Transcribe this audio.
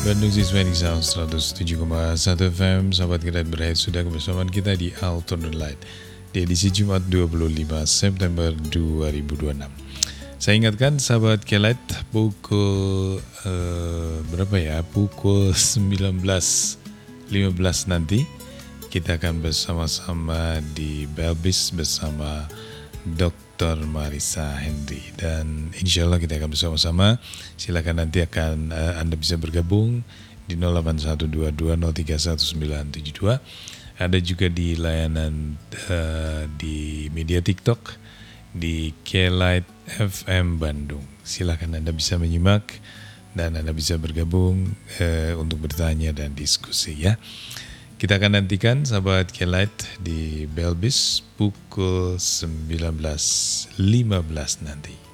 Bandung Sismedic Sound 107,1 FM. Sahabat Kilat Berhayat, sudah kebersamaan kita di Alternate Light di edisi Jumat 25 September 2026. Saya ingatkan sahabat Kilat, pukul berapa ya? Pukul 19.15 nanti kita akan bersama-sama di Belbis bersama Dr. Marissa Henry, dan insya Allah kita akan bersama-sama. Silakan nanti Anda bisa bergabung di 0812203192. Ada juga di layanan di media TikTok di K-Light FM Bandung. Silakan Anda bisa menyimak dan Anda bisa bergabung untuk bertanya dan diskusi ya. Kita akan nantikan sahabat K-Light di Belbis pukul 19.15 nanti.